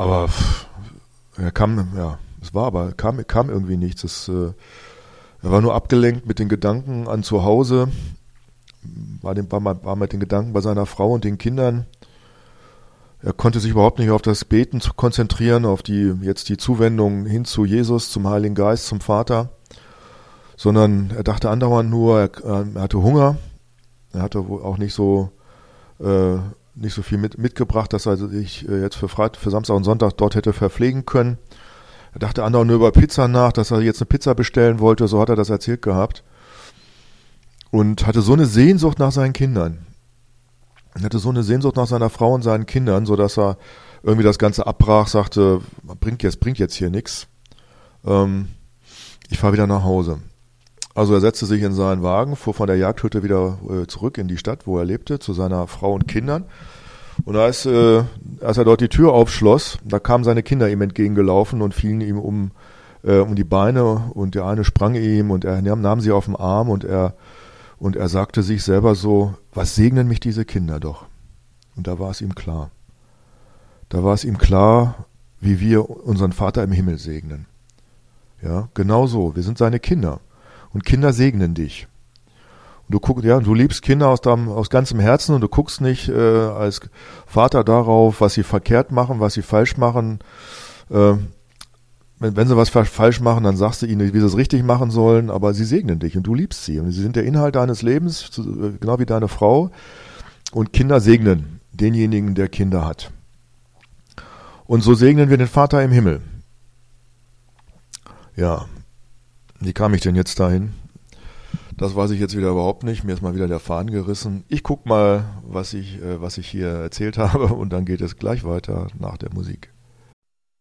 Aber kam irgendwie nichts. Er war nur abgelenkt mit den Gedanken an zu Hause, war mit den Gedanken bei seiner Frau und den Kindern. Er konnte sich überhaupt nicht auf das Beten konzentrieren, auf die Zuwendung hin zu Jesus, zum Heiligen Geist, zum Vater, sondern er dachte andauernd nur, er hatte Hunger, er hatte wohl auch nicht so viel mitgebracht, dass er sich jetzt für Samstag und Sonntag dort hätte verpflegen können. Er dachte andauernd nur über Pizza nach, dass er jetzt eine Pizza bestellen wollte, so hat er das erzählt gehabt. Und hatte so eine Sehnsucht nach seinen Kindern. Er hatte so eine Sehnsucht nach seiner Frau und seinen Kindern, so dass er irgendwie das Ganze abbrach, sagte, bringt jetzt hier nichts. Ich fahre wieder nach Hause. Also er setzte sich in seinen Wagen, fuhr von der Jagdhütte wieder zurück in die Stadt, wo er lebte, zu seiner Frau und Kindern. Und als er dort die Tür aufschloss, da kamen seine Kinder ihm entgegengelaufen und fielen ihm um die Beine, und der eine sprang ihm und er nahm sie auf den Arm und er sagte sich selber so, was segnen mich diese Kinder doch. Und da war es ihm klar. Da war es ihm klar, wie wir unseren Vater im Himmel segnen. Ja, genau so. Wir sind seine Kinder. Und Kinder segnen dich. Und du liebst Kinder aus ganzem Herzen, und du guckst nicht als Vater darauf, was sie verkehrt machen, was sie falsch machen. Wenn sie was falsch machen, dann sagst du ihnen, wie sie es richtig machen sollen, aber sie segnen dich und du liebst sie. Und sie sind der Inhalt deines Lebens, genau wie deine Frau. Und Kinder segnen denjenigen, der Kinder hat. Und so segnen wir den Vater im Himmel. Ja, wie kam ich denn jetzt dahin? Das weiß ich jetzt wieder überhaupt nicht. Mir ist mal wieder der Faden gerissen. Ich guck mal, was ich hier erzählt habe, und dann geht es gleich weiter nach der Musik.